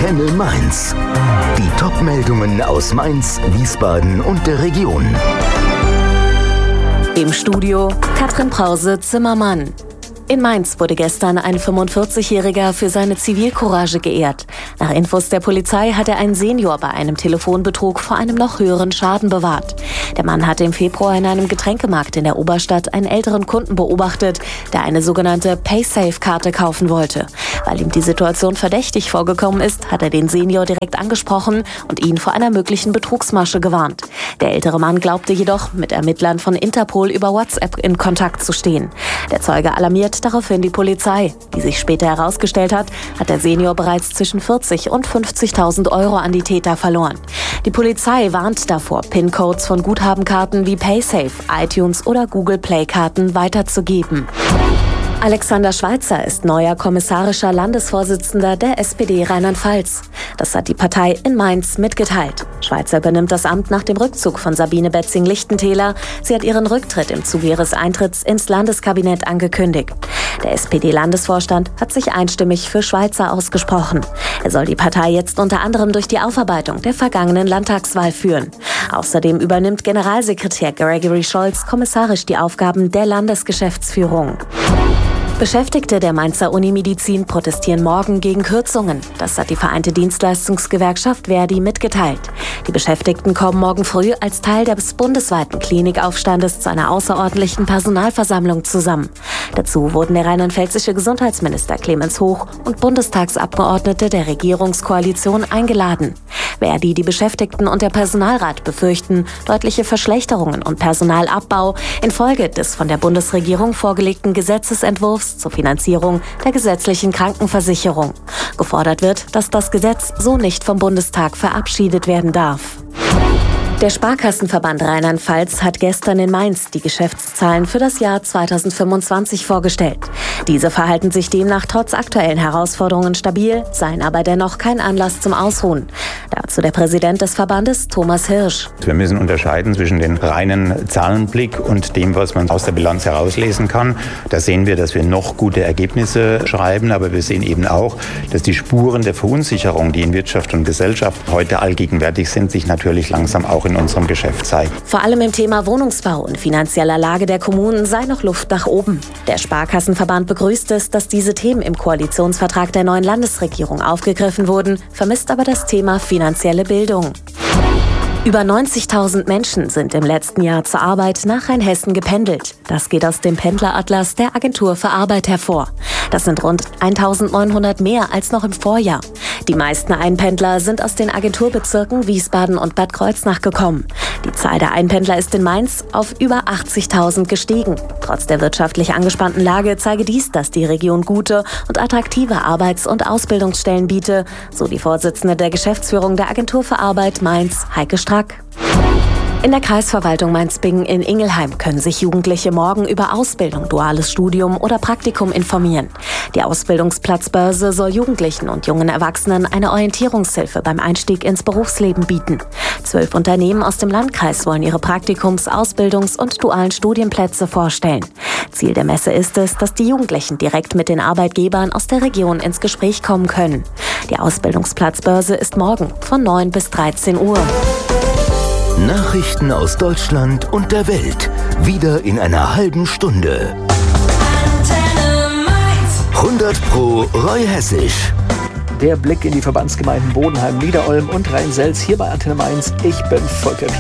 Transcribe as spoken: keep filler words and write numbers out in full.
Antenne Mainz. Die Top-Meldungen aus Mainz, Wiesbaden und der Region. Im Studio Katrin Brause-Zimmermann. In Mainz wurde gestern ein fünfundvierzigjähriger für seine Zivilcourage geehrt. Nach Infos der Polizei hat er einen Senior bei einem Telefonbetrug vor einem noch höheren Schaden bewahrt. Der Mann hatte im Februar in einem Getränkemarkt in der Oberstadt einen älteren Kunden beobachtet, der eine sogenannte Paysafe-Karte kaufen wollte. Weil ihm die Situation verdächtig vorgekommen ist, hat er den Senior direkt angesprochen und ihn vor einer möglichen Betrugsmasche gewarnt. Der ältere Mann glaubte jedoch, mit Ermittlern von Interpol über WhatsApp in Kontakt zu stehen. Der Zeuge alarmiert daraufhin die Polizei. Wie sich später herausgestellt hat, hat der Senior bereits zwischen vierzig und fünfzigtausend Euro an die Täter verloren. Die Polizei warnt davor, PIN-Codes von Guthabenkarten wie Paysafe, iTunes oder Google Play-Karten weiterzugeben. Alexander Schweitzer ist neuer kommissarischer Landesvorsitzender der S P D Rheinland-Pfalz. Das hat die Partei in Mainz mitgeteilt. Schweitzer übernimmt das Amt nach dem Rückzug von Sabine Betzing-Lichtentäler. Sie hat ihren Rücktritt im Zuge ihres Eintritts ins Landeskabinett angekündigt. Der S P D-Landesvorstand hat sich einstimmig für Schweitzer ausgesprochen. Er soll die Partei jetzt unter anderem durch die Aufarbeitung der vergangenen Landtagswahl führen. Außerdem übernimmt Generalsekretär Gregory Scholz kommissarisch die Aufgaben der Landesgeschäftsführung. Beschäftigte der Mainzer Unimedizin protestieren morgen gegen Kürzungen. Das hat die Vereinte Dienstleistungsgewerkschaft Verdi mitgeteilt. Die Beschäftigten kommen morgen früh als Teil des bundesweiten Klinikaufstandes zu einer außerordentlichen Personalversammlung zusammen. Dazu wurden der rheinland-pfälzische Gesundheitsminister Clemens Hoch und Bundestagsabgeordnete der Regierungskoalition eingeladen. Verdi, die Beschäftigten und der Personalrat befürchten deutliche Verschlechterungen und Personalabbau infolge des von der Bundesregierung vorgelegten Gesetzesentwurfs zur Finanzierung der gesetzlichen Krankenversicherung. Gefordert wird, dass das Gesetz so nicht vom Bundestag verabschiedet werden darf. Der Sparkassenverband Rheinland-Pfalz hat gestern in Mainz die Geschäftszahlen für das Jahr zweitausendfünfundzwanzig vorgestellt. Diese verhalten sich demnach trotz aktuellen Herausforderungen stabil, seien aber dennoch kein Anlass zum Ausruhen. Dazu der Präsident des Verbandes, Thomas Hirsch. Wir müssen unterscheiden zwischen dem reinen Zahlenblick und dem, was man aus der Bilanz herauslesen kann. Da sehen wir, dass wir noch gute Ergebnisse schreiben, aber wir sehen eben auch, dass die Spuren der Verunsicherung, die in Wirtschaft und Gesellschaft heute allgegenwärtig sind, sich natürlich langsam auch in unserem Geschäft zeigen. Vor allem im Thema Wohnungsbau und finanzieller Lage der Kommunen sei noch Luft nach oben. Der Sparkassenverband begrüßt es, dass diese Themen im Koalitionsvertrag der neuen Landesregierung aufgegriffen wurden, vermisst aber das Thema finanzielle Bildung. Über neunzigtausend Menschen sind im letzten Jahr zur Arbeit nach Rheinhessen gependelt. Das geht aus dem Pendleratlas der Agentur für Arbeit hervor. Das sind rund eintausendneunhundert mehr als noch im Vorjahr. Die meisten Einpendler sind aus den Agenturbezirken Wiesbaden und Bad Kreuznach gekommen. Die Zahl der Einpendler ist in Mainz auf über achtzigtausend gestiegen. Trotz der wirtschaftlich angespannten Lage zeige dies, dass die Region gute und attraktive Arbeits- und Ausbildungsstellen biete, so die Vorsitzende der Geschäftsführung der Agentur für Arbeit Mainz, Heike Strack. In der Kreisverwaltung Mainz-Bingen in Ingelheim können sich Jugendliche morgen über Ausbildung, duales Studium oder Praktikum informieren. Die Ausbildungsplatzbörse soll Jugendlichen und jungen Erwachsenen eine Orientierungshilfe beim Einstieg ins Berufsleben bieten. Zwölf Unternehmen aus dem Landkreis wollen ihre Praktikums-, Ausbildungs- und dualen Studienplätze vorstellen. Ziel der Messe ist es, dass die Jugendlichen direkt mit den Arbeitgebern aus der Region ins Gespräch kommen können. Die Ausbildungsplatzbörse ist morgen von neun bis dreizehn Uhr. Nachrichten aus Deutschland und der Welt. Wieder in einer halben Stunde. hundert Pro Roy Hessisch. Der Blick in die Verbandsgemeinden Bodenheim, Niederolm und Rhein-Selz hier bei Antenne Mainz. Ich bin Volker Pietsch.